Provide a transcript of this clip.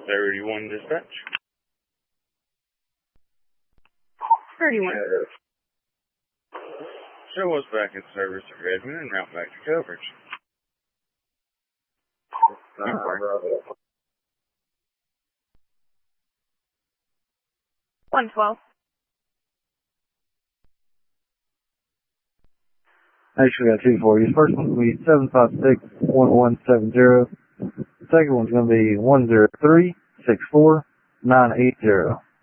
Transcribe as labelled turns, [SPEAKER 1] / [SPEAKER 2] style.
[SPEAKER 1] 31 dispatch.
[SPEAKER 2] 31.
[SPEAKER 1] Show us back in service at Redmond and route back to coverage.
[SPEAKER 2] 112.
[SPEAKER 3] Actually, got two for you. First one's going to be 756-1170. Second one's going to be 103-64980.